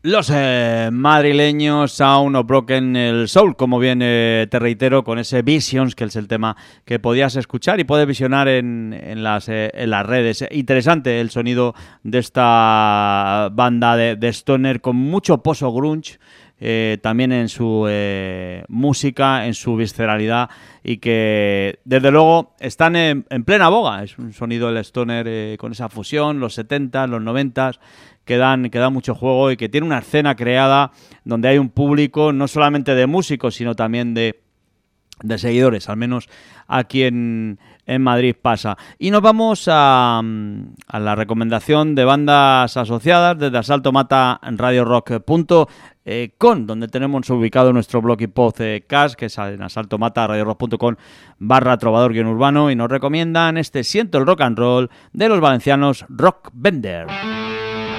Los madrileños Sound of Broken Soul, como bien te reitero, con ese Visions, que es el tema que podías escuchar y puedes visionar en las redes. Interesante el sonido de esta banda de stoner con mucho pozo grunge, también en su música, en su visceralidad, y que desde luego están en plena boga. Es un sonido del stoner con esa fusión, los 70s, los 90s, que dan mucho juego y que tiene una escena creada donde hay un público no solamente de músicos, sino también de seguidores, al menos aquí en Madrid pasa. Y nos vamos a la recomendación de bandas asociadas desde Asalto Mata en radiorock.com, donde tenemos ubicado nuestro blog y podcast, que es en asaltomata.radiorock.com/trovador-urbano, y nos recomiendan Siento el rock and roll de los valencianos Rock Bender.